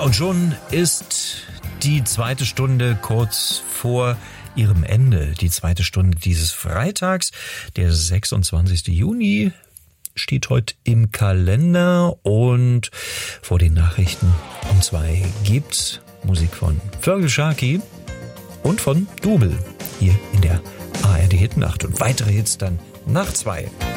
Und schon ist die zweite Stunde kurz vor ihrem Ende. Die zweite Stunde dieses Freitags, der 26. Juni, steht heute im Kalender. Und vor den Nachrichten um 2 gibt's Musik von Feargal Sharkey und von Double hier in der ARD Hitnacht. Und weitere Hits dann nach 2.